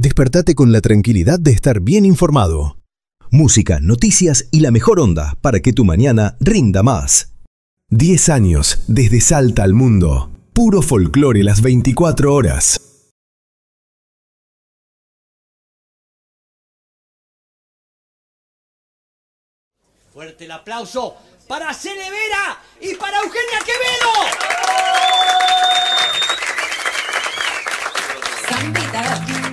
Despertate con la tranquilidad de estar bien informado. Música, noticias y la mejor onda para que tu mañana rinda más. 10 años desde Salta al mundo. Puro folclore las 24 horas. Fuerte el aplauso para Cele Vera y para Eugenia Quevedo. Sambita.